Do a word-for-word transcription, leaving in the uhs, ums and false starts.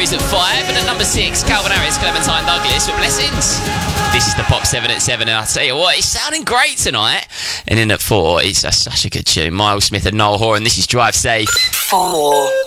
Berries at five, and at number six, Calvin Harris, Clementine Douglas with Blessings. This is the Pop seven at seven, and I'll tell you what, it's sounding great tonight. And in at four, it's uh, such a good tune. Miles Smith and Noel Horan. This is Drive Safe. For more